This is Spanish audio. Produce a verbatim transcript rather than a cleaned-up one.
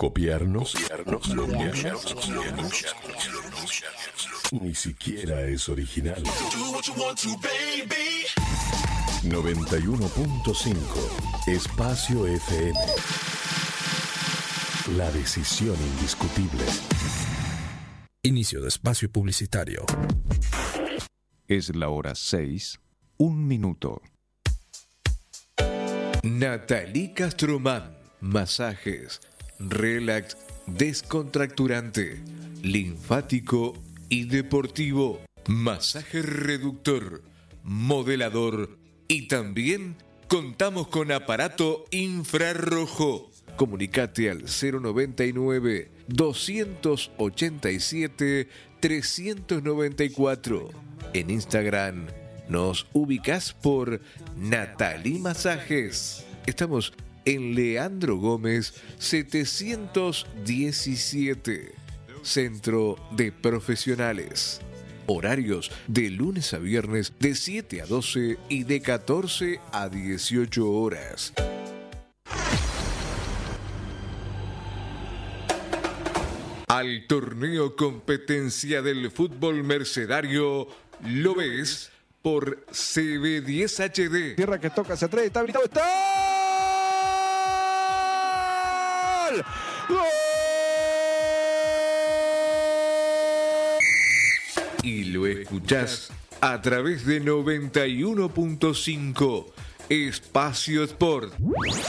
¿Copiarnos? ¿Copiarnos? ¿Copiarnos? ¿Copiarnos? Ni siquiera es original. noventa y uno punto cinco Espacio F M. La decisión indiscutible. Inicio de espacio publicitario. Es la hora seis, un minuto. Nathalie Castromán. Masajes, relax, descontracturante, linfático y deportivo. Masaje reductor, modelador y también contamos con aparato infrarrojo. Comunicate al cero noventa y nueve, doscientos ochenta y siete, trescientos noventa y cuatro. En Instagram nos ubicás por Nathalie Masajes. Estamos en Leandro Gómez setecientos diecisiete. Centro de Profesionales. Horarios de lunes a viernes de siete a doce y de catorce a dieciocho horas. Al torneo competencia del fútbol mercedario lo ves por C B diez H D. Tierra que toca hacia atrás, está habilitado, está. ¡Gol! Y lo escuchás a través de noventa y uno punto cinco Espacio Sport.